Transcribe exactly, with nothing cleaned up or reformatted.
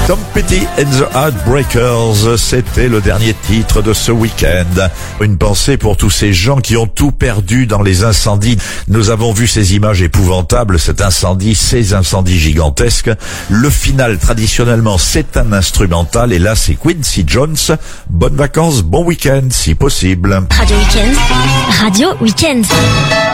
Tom Petty and the Heartbreakers, c'était le dernier titre de ce week-end. Une pensée pour tous ces gens qui ont tout perdu dans les incendies. Nous avons vu ces images épouvantables, cet incendie, ces incendies gigantesques. Le final, traditionnellement, c'est un instrumental et là, c'est Quincy Jones. Bonnes vacances, bon week-end, si possible. Radio Weekend. Radio Weekend.